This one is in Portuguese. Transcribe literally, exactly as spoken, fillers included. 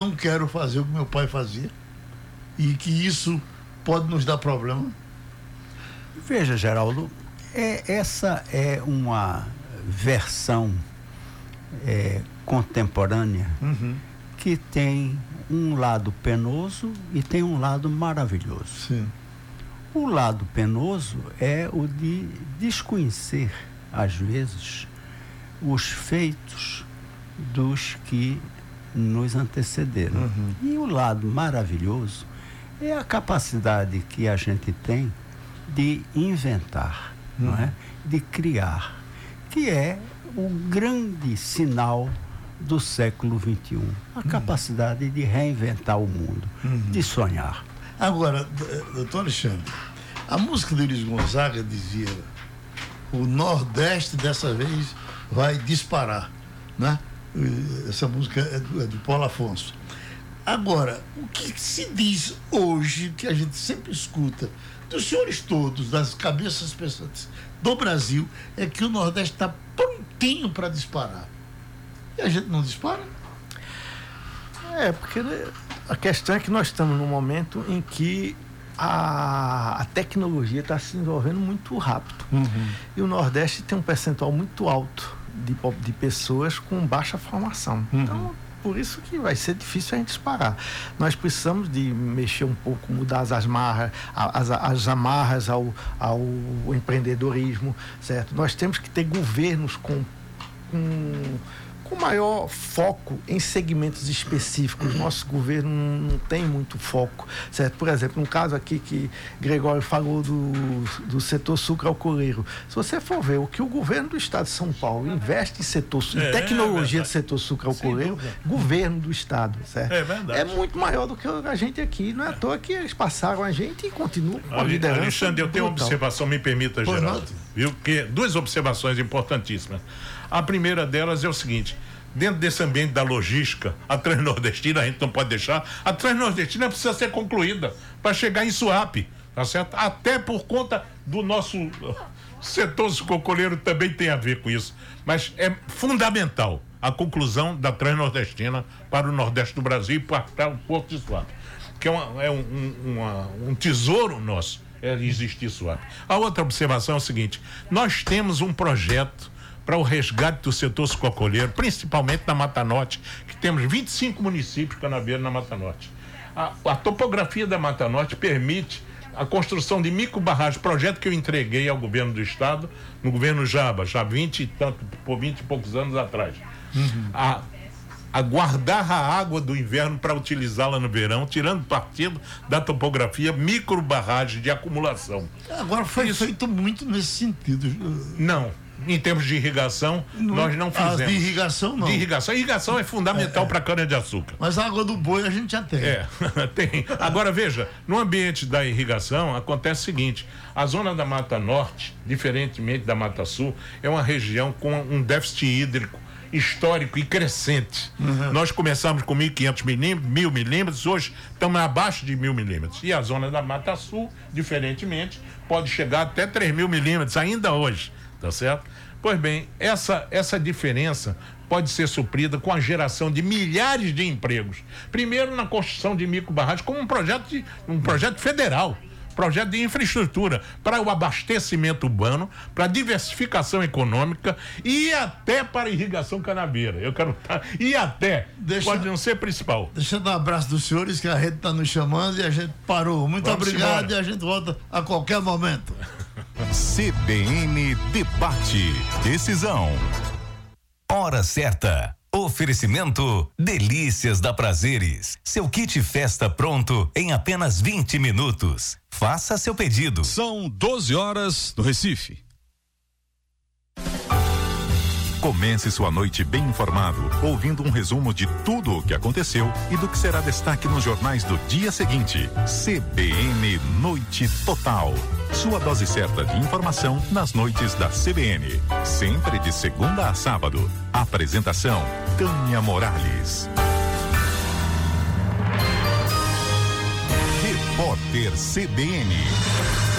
não quero fazer o que meu pai fazia e que isso pode nos dar problema? Veja, Geraldo, é, essa é uma versão é, contemporânea uhum. que tem um lado penoso e tem um lado maravilhoso. Sim. O lado penoso é o de desconhecer, às vezes, os feitos dos que nos antecederam. Uhum. E o lado maravilhoso é a capacidade que a gente tem de inventar, uhum. não é? De criar, que é o grande sinal do século vinte e um. A capacidade uhum. de reinventar o mundo, uhum. de sonhar. Agora, doutor Alexandre, a música de Luiz Gonzaga dizia: o Nordeste dessa vez vai disparar, né? Essa música é do, é do Paulo Afonso. Agora, o que se diz hoje, que a gente sempre escuta dos senhores todos, das cabeças pensantes do Brasil, é que o Nordeste está prontinho para disparar. E a gente não dispara? É, porque a questão é que nós estamos num momento em que a, a tecnologia está se desenvolvendo muito rápido. Uhum. E o Nordeste tem um percentual muito alto de, de pessoas com baixa formação. Uhum. Então, por isso que vai ser difícil a gente disparar. Nós precisamos de mexer um pouco, mudar as amarras, as, as amarras ao, ao empreendedorismo, certo? Nós temos que ter governos com, com com maior foco em segmentos específicos. Nosso governo não tem muito foco, certo? Por exemplo, um caso aqui que Gregório falou do, do setor sucroalcooleiro. Se você for ver o que o governo do estado de São Paulo investe em setor, em é, tecnologia é do setor sucroalcooleiro, governo do estado, certo? É verdade. É muito maior do que a gente aqui. Não é à toa que eles passaram a gente e continuam com a liderança. Alexandre, eu tenho uma observação, me permita, Por Geraldo. nada. Viu? Que duas observações importantíssimas. A primeira delas é o seguinte: dentro desse ambiente da logística, a Transnordestina, a gente não pode deixar, a Transnordestina precisa ser concluída para chegar em Suape, tá certo? Até por conta do nosso setor sucroalcooleiro também tem a ver com isso, mas é fundamental a conclusão da Transnordestina para o Nordeste do Brasil e para o Porto de Suape, que é, uma, é um, um, uma, um tesouro nosso, é existir Suape. A outra observação é o seguinte: nós temos um projeto para o resgate do setor sucroalcooleiro, principalmente na Mata Norte, que temos vinte e cinco municípios canaveiros na Mata Norte. A, a topografia da Mata Norte permite a construção de microbarragens, projeto que eu entreguei ao governo do estado, no governo Jaba, já vinte e tanto, por vinte e poucos anos atrás. Uhum. A, a guardar a água do inverno para utilizá-la no verão, tirando partido da topografia, microbarragem de acumulação. Agora foi Isso, feito muito nesse sentido. Não. Em termos de irrigação, não, nós não fizemos. Ah, de irrigação, não. De irrigação. A irrigação é fundamental é, é. para a cana-de-açúcar. Mas a água do boi a gente já tem. É, tem. Agora, veja, no ambiente da irrigação, acontece o seguinte: a zona da Mata Norte, diferentemente da Mata Sul, é uma região com um déficit hídrico histórico e crescente. Uhum. Nós começamos com mil e quinhentos milímetros, mil milímetros, hoje estamos abaixo de mil milímetros. E a zona da Mata Sul, diferentemente, pode chegar até três mil milímetros ainda hoje. Tá certo? Pois bem, essa, essa diferença pode ser suprida com a geração de milhares de empregos. Primeiro, na construção de microbarragens, como um projeto, de, um projeto federal, projeto de infraestrutura para o abastecimento urbano, para a diversificação econômica e até para a irrigação canaveira. Eu quero e até deixa, pode não ser principal. Deixa eu dar um abraço dos senhores, que a rede está nos chamando e a gente parou. Muito Vamos obrigado embora. E a gente volta a qualquer momento. C B N Debate. Decisão. Hora certa. Oferecimento Delícias da Prazeres. Seu kit festa pronto em apenas vinte minutos. Faça seu pedido. São doze horas no Recife. Comece sua noite bem informado, ouvindo um resumo de tudo o que aconteceu e do que será destaque nos jornais do dia seguinte. C B N Noite Total. Sua dose certa de informação nas noites da C B N. Sempre de segunda a sábado. Apresentação: Tânia Morales. Repórter C B N.